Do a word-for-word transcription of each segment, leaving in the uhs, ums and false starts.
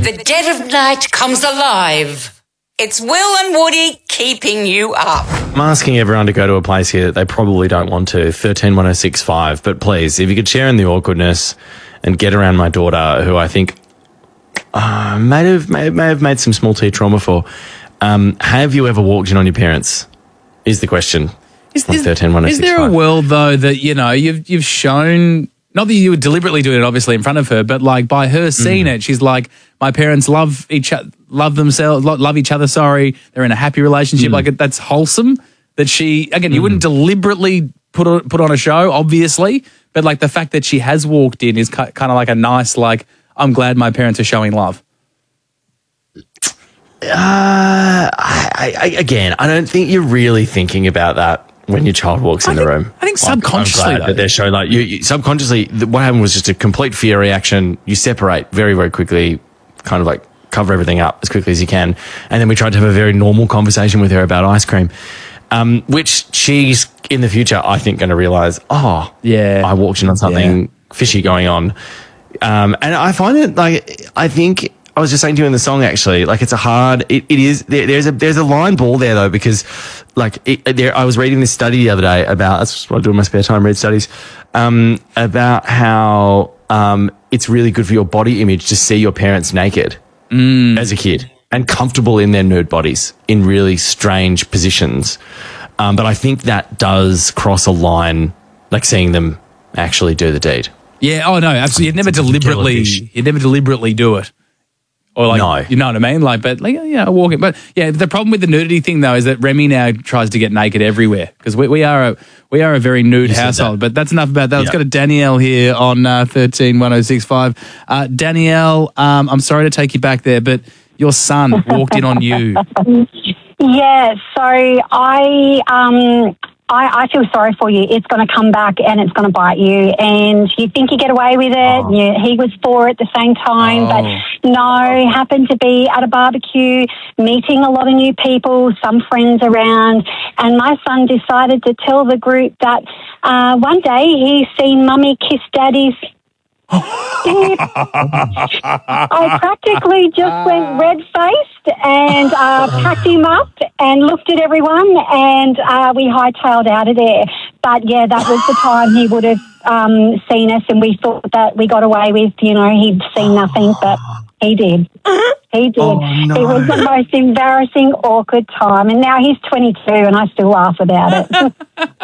The dead of night comes alive. It's Will and Woody keeping you up. I'm asking everyone to go to a place here that they probably don't want to, thirteen one oh six five. But please, if you could share in the awkwardness and get around my daughter, who I think uh, may, have, may, have, may have made some small T trauma for, um, have you ever walked in on your parents? Is the question. Is, on is, thirteen one oh six five. Is there a world, though, that, you know, you've you've shown, not that you were deliberately doing it, obviously, in front of her, but, like, by her seeing mm. it, she's like, my parents love each other, love themselves, lo- love each other, sorry, they're in a happy relationship. Mm. Like, that's wholesome. That she, again, you mm. wouldn't deliberately put on, put on a show, obviously, but, like, the fact that she has walked in is kind of like a nice, like, I'm glad my parents are showing love. Uh, I, I, again, I don't think you're really thinking about that when your child walks I in think, the room. I think subconsciously, I'm glad that they're showing, like, you, you, subconsciously, the, what happened was just a complete fear reaction. You separate very, very quickly, kind of like cover everything up as quickly as you can. And then we tried to have a very normal conversation with her about ice cream, um, which she's, in the future, I think, going to realise, oh, yeah, I walked in on something yeah. fishy going on. Um, and I find it, like, I think... I was just saying to you in the song, actually, like, it's a hard, it, it is, there, there's a, there's a line ball there, though, because, like, it, there, I was reading this study the other day about, that's what I do in my spare time, read studies, um, about how, um, it's really good for your body image to see your parents naked mm. as a kid and comfortable in their nude bodies in really strange positions. Um, but I think that does cross a line, like seeing them actually do the deed. Yeah, oh, no, absolutely. You'd never deliberately, you'd never deliberately do it. Or like, no. You know what I mean? Like, but like, yeah, walking. But yeah, the problem with the nudity thing though is that Remy now tries to get naked everywhere because we, we are a we are a very nude you household. That. But that's enough about that. Let's yeah. go to Danielle here on uh, thirteen one oh six five. Uh, Danielle, um, I'm sorry to take you back there, but your son walked in on you. Yeah, so I um. I, I feel sorry for you. It's going to come back and it's going to bite you. And you think you get away with it. Oh. You, he was for it at the same time. Oh. But no, happened to be at a barbecue, meeting a lot of new people, some friends around. And my son decided to tell the group that uh, one day he's seen Mummy kiss Daddy's. I practically just went red-faced and uh, packed him up and looked at everyone and uh, we hightailed out of there. But, yeah, that was the time he would have um, seen us and we thought that we got away with, you know, he'd seen nothing, but he did. He did. Oh, no. It was the most embarrassing, awkward time. And now he's twenty-two and I still laugh about it.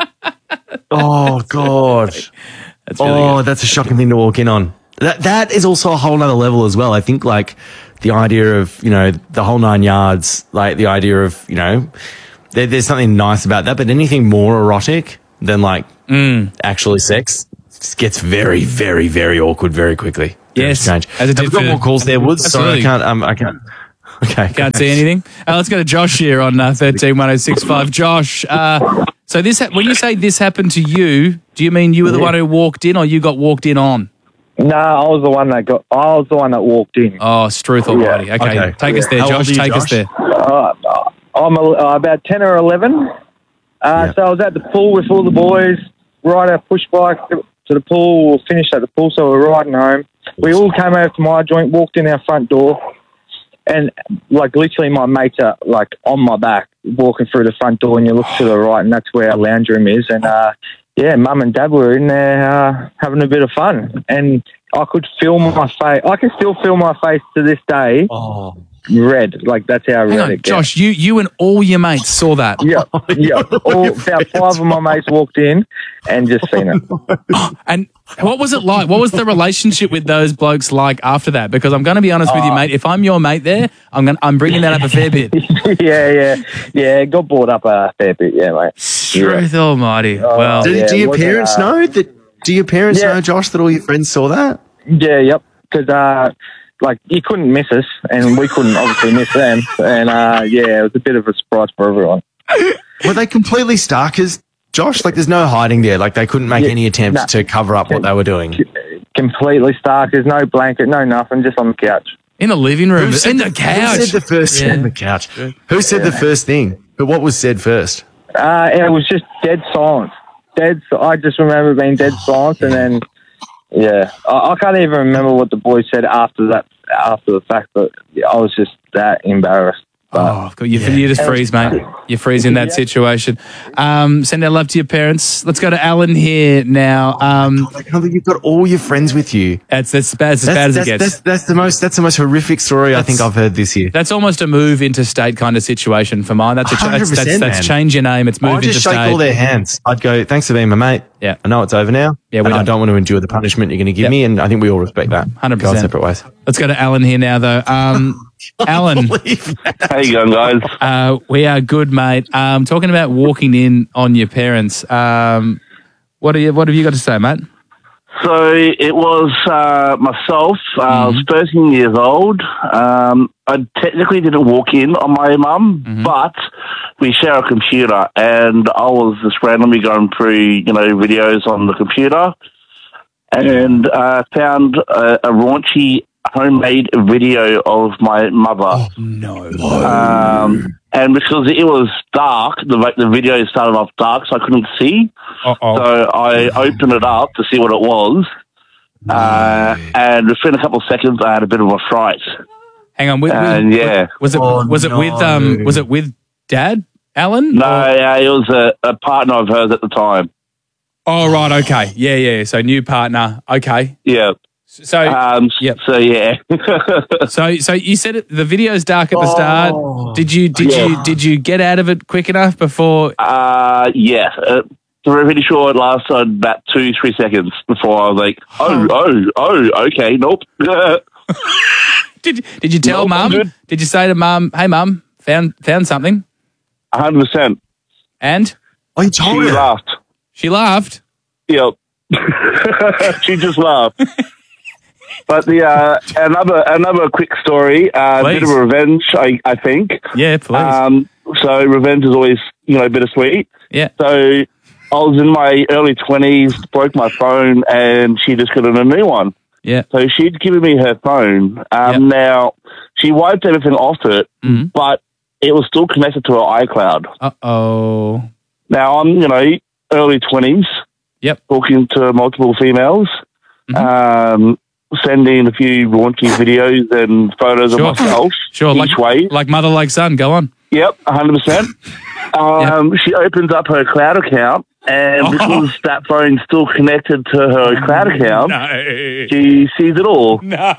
Oh, God. That's really oh, good. That's a shocking thing to walk in on. That that is also a whole nother level as well. I think, like, the idea of, you know, the whole nine yards, like the idea of, you know, there, there's something nice about that, but anything more erotic than, like, mm. actually sex gets very, very, very awkward very quickly. Very yes. strange. As it Have we got more calls there, Woods? Sorry, I can't, um, I can't. Okay. Can't see anything. Uh, let's go to Josh here on uh, thirteen one oh six five. Josh, uh, so this ha- when you say this happened to you, do you mean you were the yeah. one who walked in or you got walked in on? No, I was the one that got. I was the one that walked in. Oh, Struth Almighty. Yeah. Okay. Okay. Take Yeah. us there, How Josh. old are you, Take Josh? us there. Uh, I'm a, uh, about ten or eleven. Uh, Yeah. So I was at the pool with all the boys. Ride our push bike to the pool. We'll finish at the pool, so we're riding home. We all came over to my joint, walked in our front door, and like literally my mates are like on my back walking through the front door, and you look to the right, and that's where our lounge room is. And uh, yeah, Mum and Dad were in there uh, having a bit of fun, and I could feel my face. I can still feel my face to this day. Oh. Red, like that's how Hang red on, it gets. Josh, you, you and all your mates saw that. Yeah, yeah. All, about five of my mates walked in and just seen it. And what was it like? What was the relationship with those blokes like after that? Because I'm going to be honest with you, mate. If I'm your mate there, I'm going I'm bringing that up a fair bit. yeah, yeah, yeah. It got brought up a fair bit, yeah, mate. Truth Almighty. Oh, Well, Do, yeah, do your wasn't, parents uh, know that? Do your parents yeah. know, Josh, that all your friends saw that? Yeah, yep. Because uh, like you couldn't miss us, and we couldn't obviously miss them, and uh, yeah, it was a bit of a surprise for everyone. Were they completely starkers, Josh? Like, there's no hiding there. Like, they couldn't make Yeah, any attempt no. to cover up what they were doing. Completely stark. There's no blanket, no nothing, just on the couch. in the living room, Who said in the Who couch. said the first Yeah. in the couch? Who said the first thing? But what was said first? Uh, it was just dead silence. Dead. I just remember being dead silence, and then yeah, I, I can't even remember what the boy said after that, after the fact, but I was just that embarrassed. But, Oh, God, you, you just freeze, mate. You freeze in that Yeah. situation. Um, send our love to your parents. Let's go to Alan here now. Um, I can't believe you've got all your friends with you. that's that's bad, as bad That's, as it that's, gets. that's, that's the most. That's the most horrific story I think That's- I've heard this year. That's almost a move interstate kind of situation for mine. That's a ch- that's, that's, one hundred percent, that's man. change your name. It's move I'd just shake interstate. all their hands. I'd go, thanks for being my mate. Yeah. I know it's over now. Yeah, we and I don't- don't want to endure the punishment you're going to give Yep. me, and I think we all respect that. one hundred Go our percent. separate ways. Let's go to Alan here now, though. Um, Alan, How you going, guys? uh, we are good, mate. Um, talking about walking in on your parents. Um, what are you? What have you got to say, mate? So it was uh, myself. Uh, I was thirteen years old. Um, I technically didn't walk in on my mum, but we share a computer, and I was just randomly going through, you know, videos on the computer, and uh, found a, a raunchy homemade video of my mother. No. Um, and because it was dark, the the video started off dark, so I couldn't see. Uh-oh. So I opened it up to see what it was, uh, and within a couple of seconds, I had a bit of a fright. Hang on. With, And, with- yeah. Was it? Oh, was it with? Um. Was it with Dad, Alan? No, Or- yeah, it was a, a partner of hers at the time. Oh, right. Okay. Yeah. Yeah. So new partner. Okay. Yeah. So. Um, Yep. So yeah. So, so you said it, the video's dark at the start. Did you did Yeah. you did you get out of it quick enough before? uh, yeah. Uh, I'm pretty sure it lasted about two, three seconds before I was like, oh, oh, oh, okay, nope. Did did you tell Nope, I'm mum? good. Did you say to mum, "Hey, mum, found found something," one hundred percent. and Oh, you She told her. laughed. she laughed? Yep. She just laughed. But the uh, another another quick story, uh, a bit of Please. a revenge, I, I think. Yeah, please. Um, so revenge is always, you know, bittersweet. yeah. So I was in my early twenties, broke my phone, and she just got a new one. Yeah. So she'd given me her phone. Um, Yep. Now, she wiped everything off it, Mhm. but it was still connected to her iCloud. Uh oh. Now, I'm, you know, early twenties, Yep. talking to multiple females, Mhm. um, sending a few raunchy videos and photos Sure. of myself Sure. each Like way. like mother, like son. Go on. Yep, one hundred percent. Um, She opens up her cloud account, and Oh. because that phone's still connected to her cloud account, No. she sees it all. No.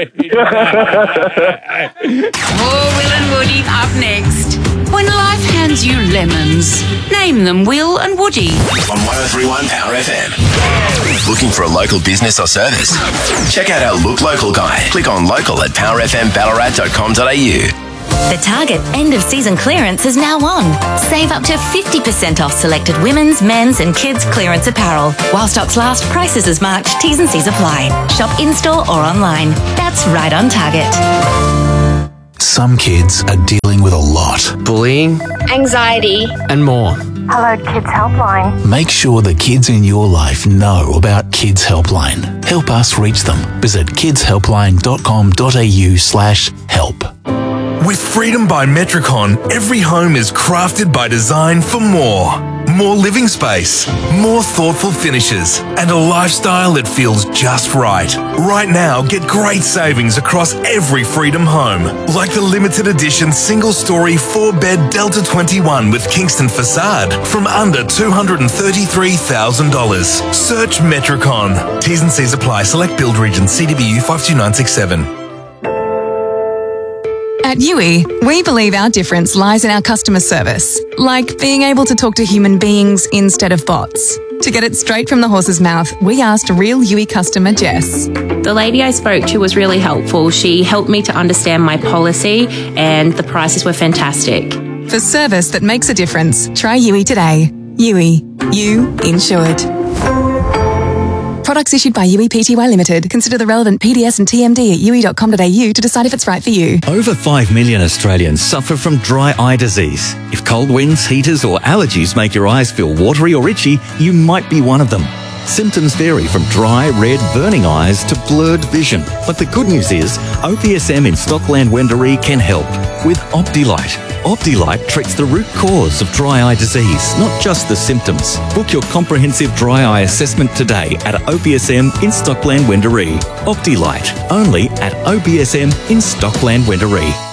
More Will and Woody up next. When life hands you lemons, name them Will and Woody. On one oh three point one Power F M. Looking for a local business or service? Check out our Look Local guide. Click on local at power f m ballarat dot com dot a u. The Target end of season clearance is now on. Save up to fifty percent off selected women's, men's and kids clearance apparel. While stocks last, prices as marked, T's and C's apply. Shop in-store or online. That's right on Target. Some kids are dealing with a lot. Bullying anxiety, and more. Hello Kids Helpline. Make sure the kids in your life know about Kids Helpline. Help us reach them. Visit kidshelpline dot com dot a u slash help. With Freedom by Metricon, every home is crafted by design for more. More living space, more thoughtful finishes, and a lifestyle that feels just right. Right now, get great savings across every Freedom home, like the limited edition single-story four-bed Delta twenty-one with Kingston facade from under two hundred thirty-three thousand dollars. Search Metricon. T's and C's apply. Select build region C D B U five two nine six seven. At U I, we believe our difference lies in our customer service, like being able to talk to human beings instead of bots. To get it straight from the horse's mouth, we asked real U I customer Jess. The lady I spoke to was really helpful. She helped me to understand my policy and the prices were fantastic. For service that makes a difference, try U I today. U I, you insured. Products issued by U I P T Y Limited. Consider the relevant P D S and T M D at u i dot com dot a u to decide if it's right for you. Over five million Australians suffer from dry eye disease. If cold winds, heaters or allergies make your eyes feel watery or itchy, you might be one of them. Symptoms vary from dry, red, burning eyes to blurred vision. But the good news is, O P S M in Stockland Wendouree can help with Optilite. Optilite treats the root cause of dry eye disease, not just the symptoms. Book your comprehensive dry eye assessment today at O B S M in Stockland, Wendouree. Optilite, only at O B S M in Stockland, Wendouree.